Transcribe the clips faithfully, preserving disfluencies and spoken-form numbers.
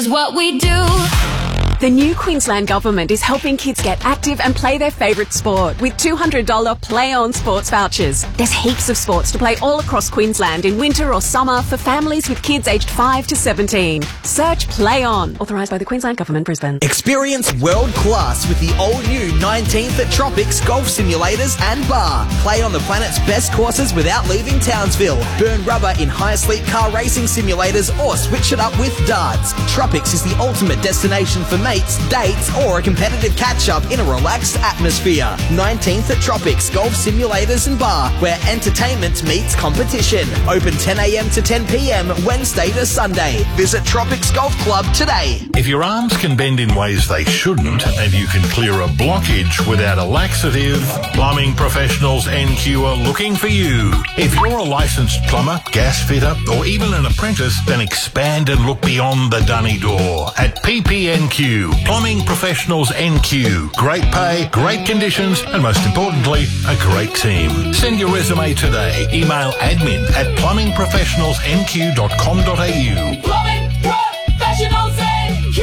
What we do. The new Queensland Government is helping kids get active and play their favourite sport with two hundred dollars Play On sports vouchers. There's heaps of sports to play all across Queensland in winter or summer for families with kids aged five to seventeen. Search Play On. Authorised by the Queensland Government, Brisbane. Experience world class with the all-new nineteenth at Tropics Golf Simulators and Bar. Play on the planet's best courses without leaving Townsville. Burn rubber in high-sleep car racing simulators or switch it up with darts. Tropics is the ultimate destination for mates, dates, or a competitive catch-up in a relaxed atmosphere. nineteenth at Tropics Golf Simulators and Bar, where entertainment meets competition. Open ten a m to ten p m Wednesday to Sunday. Visit Tropics Golf Club today. If your arms can bend in ways they shouldn't and you can clear a blockage without a laxative, Plumbing Professionals N Q are looking for you. If you're a licensed plumber, gas fitter, or even an apprentice, then expand and look beyond the dunny door at P P N Q. Plumbing Professionals N Q. Great pay, great conditions, and most importantly, a great team. Send your resume today. Email admin at plumbing professionals n q dot com dot a u. Plumbing Professionals N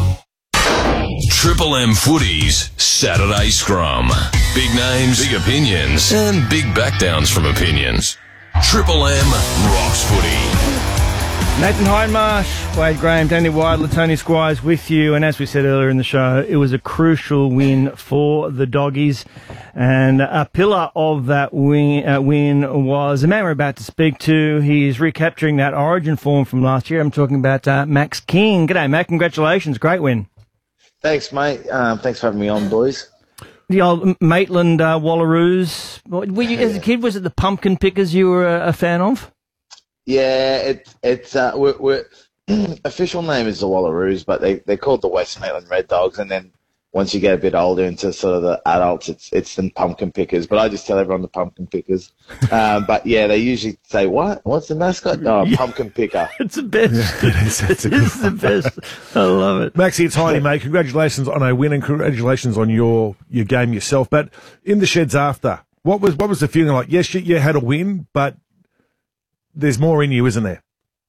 Q. Triple M Footy's Saturday Scrum. Big names, big opinions, and big backdowns from opinions. Triple M rocks footy. Nathan Hindmarsh, Wade Graham, Danny Wilder, Tony Squires with you. And as we said earlier in the show, it was a crucial win for the Doggies. And a pillar of that win, uh, win was the man we're about to speak to. He is recapturing that Origin form from last year. I'm talking about uh, Max King. G'day, Mac. Congratulations. Great win. Thanks, mate. Um, thanks for having me on, boys. The old Maitland uh, Wallaroos. Were you, as a kid, was it the Pumpkin Pickers you were a, a fan of? Yeah, it, it's uh, we're, we're official name is the Wallaroos, but they they're called the West Maitland Red Dogs. And then once you get a bit older into sort of the adults, it's it's the Pumpkin Pickers. But I just tell everyone the Pumpkin Pickers. Um, but yeah, they usually say, "What? What's the mascot?" Oh, Yeah. Pumpkin Picker. It's the best. Yeah, it is. It's a It good is the best. I love it. Maxie, it's Heidi, mate. Congratulations on a win and congratulations on your, your game yourself. But in the sheds after, what was what was the feeling like? Yes, you, you had a win, but there's more in you, isn't there?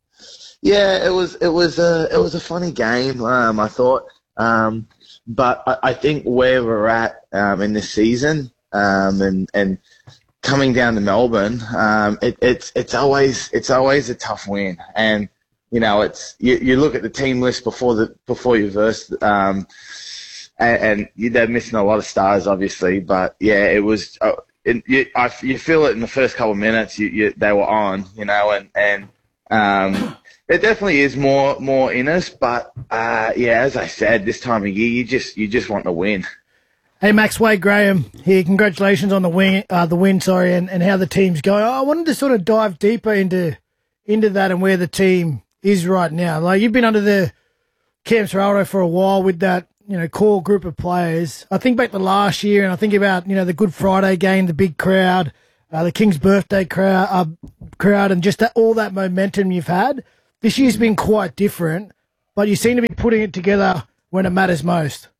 Yeah, it was it was a it was a funny game. Um, I thought, um, but I, I think where we're at um, in this season, um, and and coming down to Melbourne, um, it, it's it's always it's always a tough win, and you know it's you, you look at the team list before the before you verse, um, and, and you, they're missing a lot of stars, obviously, but yeah, it was. Uh, it, you, I, you feel it in the first couple of minutes. You, you, they were on, you know, and and. Um, There definitely is more more in us, but uh, yeah, as I said, this time of year, you just you just want to win. Hey, Max, Wade Graham here. Congratulations on the win, uh, the win, sorry, and, and how the team's going. I wanted to sort of dive deeper into into that and where the team is right now. Like, you've been under the Cam Serraldo for a while with that, you know, core group of players. I think back to last year, and I think about, you know, the Good Friday game, the big crowd, uh, the King's birthday crowd, uh, crowd, and just that, all that momentum you've had. This year's been quite different, but you seem to be putting it together when it matters most.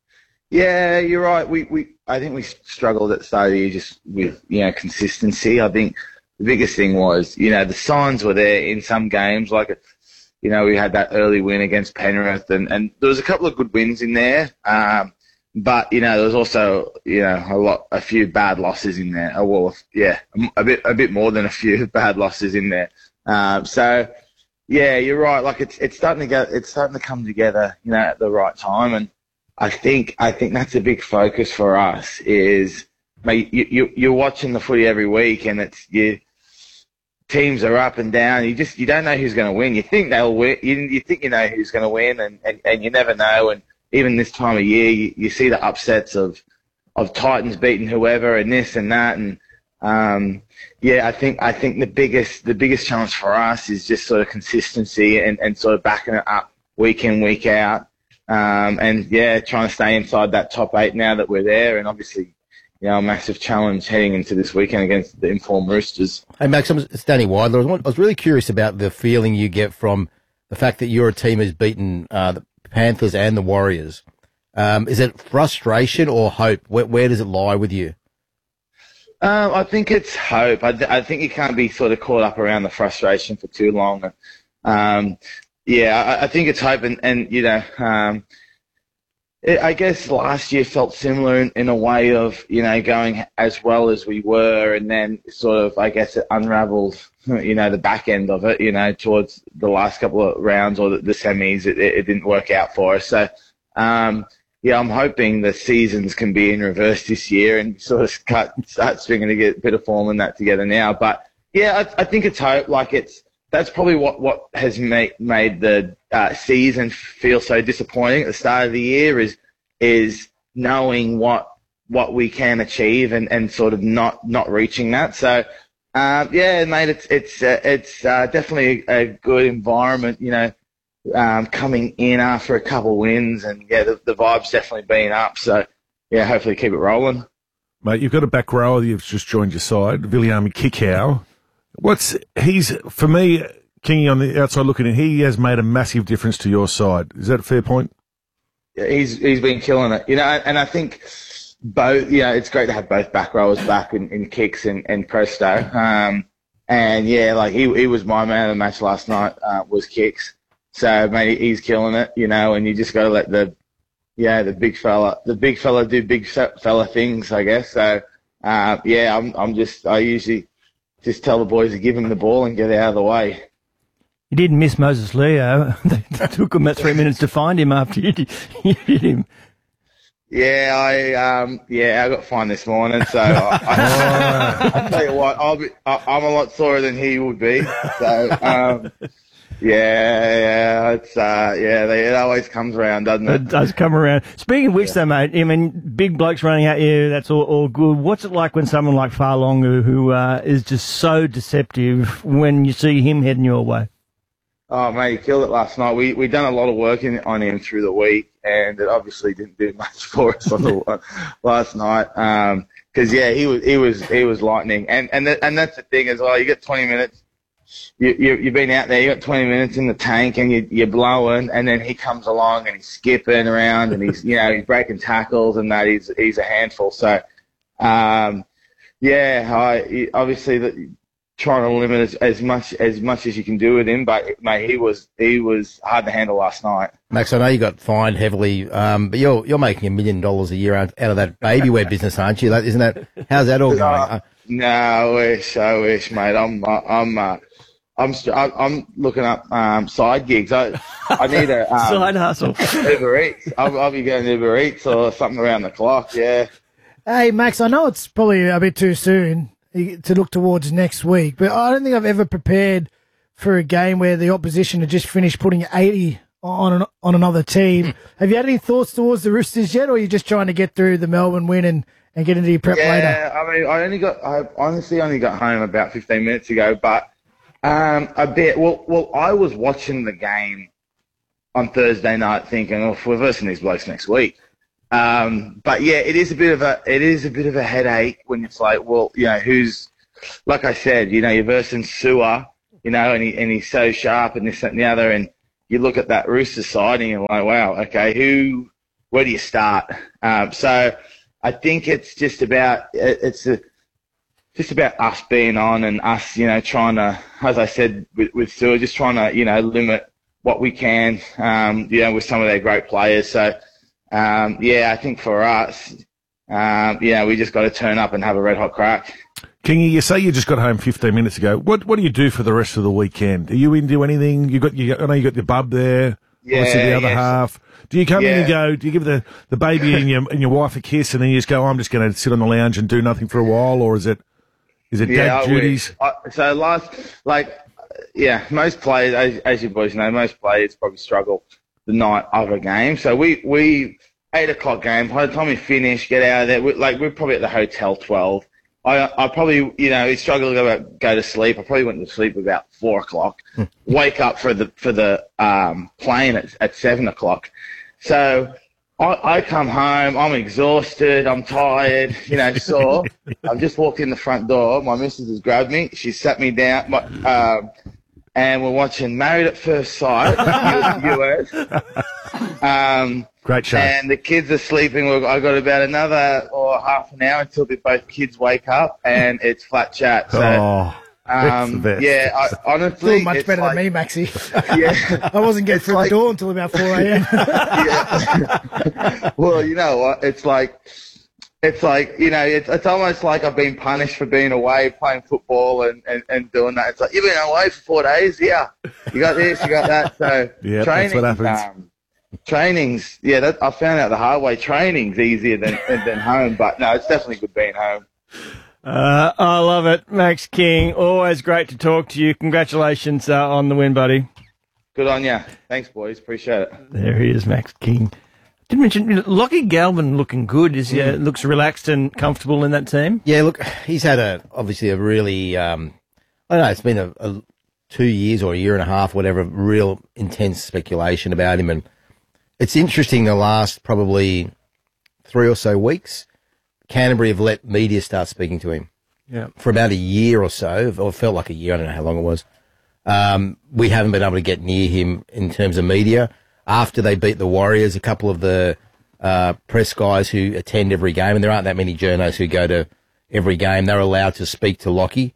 Yeah, you're right. We, we I think we struggled at the start of the year just with, you know, consistency. I think the biggest thing was, you know, the signs were there in some games. Like, you know, we had that early win against Penrith, and, and there was a couple of good wins in there. Um, but, you know, there was also, you know, a lot, a few bad losses in there. Oh, well, yeah, a bit, a bit more than a few bad losses in there. Um, so, yeah, you're right. Like, it's it's starting to get it's starting to come together, you know, at the right time, and I think I think that's a big focus for us. Is, mate, you, you you're watching the footy every week, and it's you teams are up and down. You just you don't know who's going to win. You think they'll win. You, you think you know who's going to win, and, and, and you never know. And even this time of year, you, you see the upsets of of Titans beating whoever, and this and that, and um. Yeah, I think I think the biggest the biggest challenge for us is just sort of consistency and, and sort of backing it up week in, week out, um, and yeah, trying to stay inside that top eight now that we're there, and obviously, you know, a massive challenge heading into this weekend against the Informed Roosters. Hey Max, it's Danny Wilder. I was really curious about the feeling you get from the fact that your team has beaten uh, the Panthers and the Warriors. Um, is it frustration or hope? Where, where does it lie with you? Um, I think it's hope. I, th- I think you can't be sort of caught up around the frustration for too long. Um, yeah, I, I think it's hope, and, and you know, um, it, I guess last year felt similar in, in a way of, you know, going as well as we were, and then sort of, I guess, it unravelled, you know, the back end of it, you know, towards the last couple of rounds or the, the semis, it, it didn't work out for us. So, um, yeah, I'm hoping the seasons can be in reverse this year and sort of cut, start swinging to get a bit of form in that together now. But yeah, I, I think it's hope. Like it's that's probably what, what has made made the uh, season feel so disappointing at the start of the year is is knowing what what we can achieve and, and sort of not not reaching that. So um, yeah, mate, it's it's uh, it's uh, definitely a good environment, you know. Um, coming in after a couple wins, and yeah, the, the vibe's definitely been up. So yeah, hopefully keep it rolling. Mate, you've got a back rower you've just joined your side, Viliami Kikau. What's he's for me, Kingy on the outside looking in, he has made a massive difference to your side. Is that a fair point? Yeah, he's he's been killing it, you know, and I think both. You know, it's great to have both back rowers back in, in Kicks and, and Presto. Um, and yeah, like he he was my man of the match last night. Uh, was Kicks. So, mate, he's killing it, you know, and you just got to let the, yeah, the big fella, the big fella do big fella things, I guess. So, uh, yeah, I'm, I'm just, I usually just tell the boys to give him the ball and get out of the way. You didn't miss Moses Leo. They took him about three minutes to find him after you, you hit him. Yeah, I, um, yeah, I got fined this morning, so I, I, I'll tell you what, I'll be, I, I'm a lot sorer than he would be. So, um, Yeah, yeah, it's uh, yeah, they, it always comes around, doesn't it? It does come around. Speaking of which, yeah. though, mate, I mean, big blokes running at you, that's all, all good. What's it like when someone like Farlongu, who uh, is just so deceptive, when you see him heading your way? Oh, mate, he killed it last night. We we done a lot of work in, on him through the week, and it obviously didn't do much for us on the last night. Um, because yeah, he was he was he was lightning, and and the, and that's the thing as well. You get twenty minutes. You, you, you've been out there, you got twenty minutes in the tank and you, you're blowing, and then he comes along and he's skipping around and he's, you know, he's breaking tackles and that. He's, he's a handful. So, um, yeah, I, obviously the, trying to limit as, as much, as much as you can do with him, but mate, he was, he was hard to handle last night. Max, I know you got fined heavily, um, but you're, you're making a million dollars a year out, out of that baby wear business, aren't you? That, isn't that, how's that all going? Uh, no, I wish, I wish, mate. I'm, I'm, uh, I'm I'm looking up um, side gigs. I I need a um, side hustle. Uber Eats. I'll, I'll be going to Uber Eats or something around the clock. Yeah. Hey Max, I know it's probably a bit too soon to look towards next week, but I don't think I've ever prepared for a game where the opposition had just finished putting eighty on an, on another team. Have you had any thoughts towards the Roosters yet, or are you just trying to get through the Melbourne win and, and get into your prep yeah, later? Yeah, I mean, I only got I honestly only got home about fifteen minutes ago, but. Um, a bit. Well, well, I was watching the game on Thursday night, thinking, "Oh, we're versing these blokes next week." Um, but yeah, it is a bit of a it is a bit of a headache when it's like, well, you know, who's like I said, you know, you're versing Sewer, you know, and he and he's so sharp and this that, and the other, and you look at that Roosters side and you're like, wow, okay, who, where do you start? Um, so I think it's just about it, it's a. Just about us being on and us, you know, trying to, as I said with, with Sewer, just trying to, you know, limit what we can, um, you know, with some of their great players. So, um, yeah, I think for us, um, yeah, we just got to turn up and have a red hot crack. Kingy, you say you just got home fifteen minutes ago. What What do you do for the rest of the weekend? Are you into anything? You got, you, I know you got your bub there. Yeah, obviously the other yes. half. Do you come yeah. in and go? Do you give the, the baby and your and your wife a kiss, and then you just go, oh, I'm just going to sit on the lounge and do nothing for a while, or is it? Is it yeah, dad I duties? I, so last, like, yeah, most players, as, as you boys know, most players probably struggle the night of a game. So we, we eight o'clock game. By the time we finish, get out of there, we, like we're probably at the hotel twelve. I, I probably, you know, struggle to go, go to sleep. I probably went to sleep about four o'clock. Wake up for the for the um, plane at at seven o'clock. So. I, I come home, I'm exhausted, I'm tired, you know, sore. I've just walked in the front door. My missus has grabbed me. She sat me down, my, um, and we're watching Married at First Sight, U S. Um, Great show. And the kids are sleeping. We've, I've got about another or half an hour until the, both kids wake up, and it's flat chat. So, Oh. Um, best. yeah, I, honestly, Doing much it's better like, than me, Maxie. Yeah, I wasn't getting It's through like- the door until about four a.m. yeah. Well, you know what? It's like, it's like, you know, it's it's almost like I've been punished for being away playing football and, and, and doing that. It's like, you've been away for four days? Yeah. You got this, you got that. So, Yeah, that's training, what happens. Um, trainings, yeah, that, I found out the hard way. Training's easier than, than, than home, but no, it's definitely good being home. Uh, I love it. Max King, always great to talk to you. Congratulations uh, on the win, buddy. Good on ya. Thanks, boys. Appreciate it. There he is, Max King. Didn't mention, you know, Lockie Galvin looking good. Is he, uh, looks relaxed and comfortable in that team? Yeah, look, he's had a obviously a really, um, I don't know, it's been a, a two years or a year and a half, whatever, real intense speculation about him. And it's interesting the last probably three or so weeks, Canterbury have let media start speaking to him. Yeah. For about a year or so, or it felt like a year, I don't know how long it was. Um, we haven't been able to get near him in terms of media. After they beat the Warriors, a couple of the uh, press guys who attend every game, and there aren't that many journos who go to every game, they're allowed to speak to Lockie,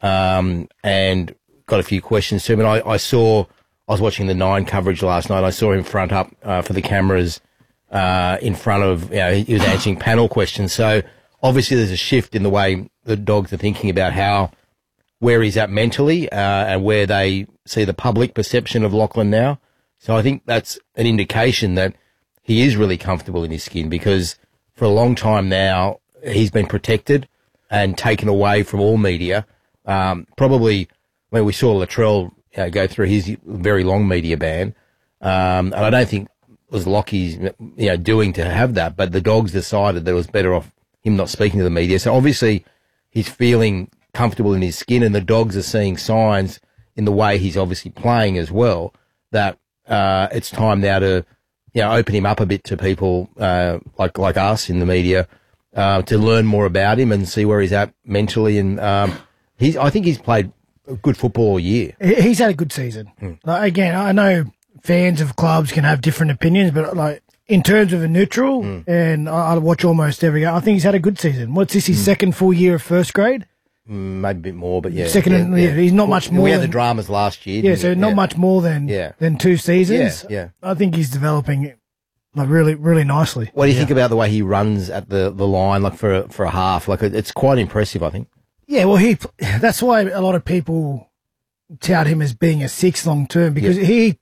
um, and got a few questions to him. And I, I saw, I was watching the Nine coverage last night, I saw him front up uh, for the cameras uh, in front of, you know, he was answering panel questions. So obviously there's a shift in the way the Dogs are thinking about how, where he's at mentally uh, and where they see the public perception of Lachlan now. So I think that's an indication that he is really comfortable in his skin, because for a long time now he's been protected and taken away from all media. Um, probably when we saw Latrell uh, go through his very long media ban, um, and I don't think it was Lockie's you know doing to have that, but the Dogs decided that it was better off him not speaking to the media. So obviously he's feeling comfortable in his skin, and the Dogs are seeing signs in the way he's obviously playing as well that uh, it's time now to you know open him up a bit to people uh, like like us in the media uh, to learn more about him and see where he's at mentally. And um, he's I think he's played good football all year. He- He's had a good season. Like, again, I know fans of clubs can have different opinions, but like in terms of a neutral, and I, I watch almost every game, I think he's had a good season. What's this, his second full year of first grade? Mm, maybe a bit more, but yeah. Second, yeah, and- yeah, he's not much more We had the than- dramas last year. Yeah, didn't so we? not Yeah. much more than Yeah. than two seasons. Yeah, yeah. I think he's developing like really, really nicely. What do you think about the way he runs at the, the line, like for a, for a half? Like it's quite impressive, I think. Yeah, well, he that's why a lot of people tout him as being a six long term, because he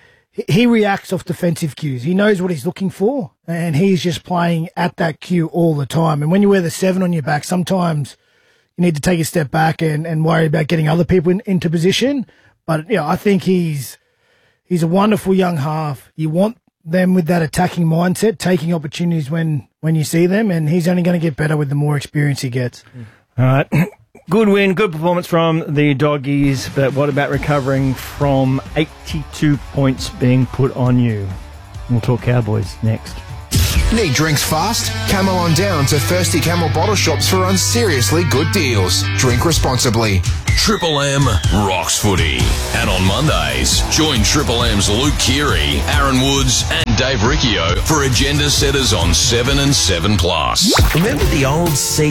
he reacts off defensive cues. He knows what he's looking for, and he's just playing at that cue all the time. And when you wear the seven on your back, sometimes you need to take a step back and, and worry about getting other people in, into position. But yeah, I think he's he's a wonderful young half. You want them with that attacking mindset, taking opportunities when when you see them, and he's only going to get better with the more experience he gets. All right. Good win, good performance from the Doggies, but what about recovering from eighty-two points being put on you? We'll talk Cowboys next. Need drinks fast? Camel on down to Thirsty Camel bottle shops for on seriously good deals. Drink responsibly. Triple M rocks footy. And on Mondays, join Triple M's Luke Keary, Aaron Woods and Dave Riccio for Agenda Setters on seven and seven plus. Remember the old C